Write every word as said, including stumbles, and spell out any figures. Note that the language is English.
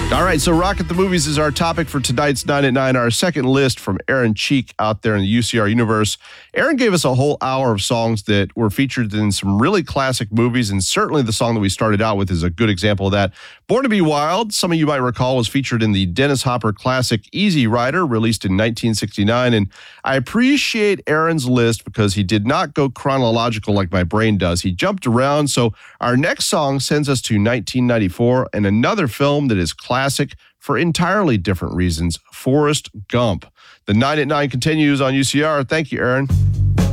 All right, so Rock at the Movies is our topic for tonight's nine at nine, our second list from Aaron Cheek out there in the U C R universe. Aaron gave us a whole hour of songs that were featured in some really classic movies, and certainly the song that we started out with is a good example of that. Born to be Wild, some of you might recall, was featured in the Dennis Hopper classic Easy Rider, released in nineteen sixty-nine, and I appreciate Aaron's list because he did not go chronological like my brain does. He jumped around, so our next song sends us to nineteen ninety-four and another film that is classic Classic for entirely different reasons, Forrest Gump. The nine at nine continues on U C R. Thank you, Aaron.